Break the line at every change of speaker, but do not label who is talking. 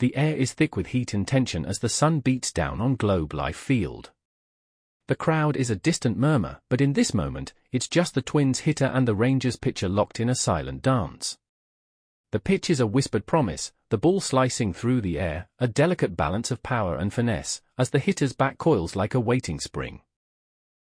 The air is thick with heat and tension as the sun beats down on Globe Life Field. The crowd is a distant murmur, but in this moment, it's just the Twins hitter and the Rangers pitcher locked in a silent dance. The pitch is a whispered promise, the ball slicing through the air, a delicate balance of power and finesse, as the hitter's back coils like a waiting spring.